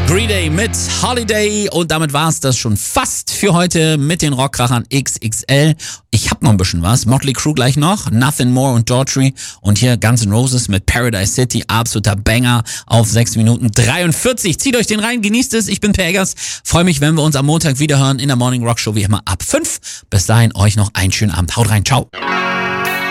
Green Day mit Holiday und damit war es das schon fast für heute mit den Rockkrachern XXL. Ich hab noch ein bisschen was. Motley Crue gleich noch, Nothing More und Daughtry und hier Guns N' Roses mit Paradise City, absoluter Banger auf 6 Minuten 43. Zieht euch den rein, genießt es. Ich bin Per Eggers. Freue mich, wenn wir uns am Montag wiederhören in der Morning Rock Show wie immer ab 5. Bis dahin euch noch einen schönen Abend. Haut rein, ciao.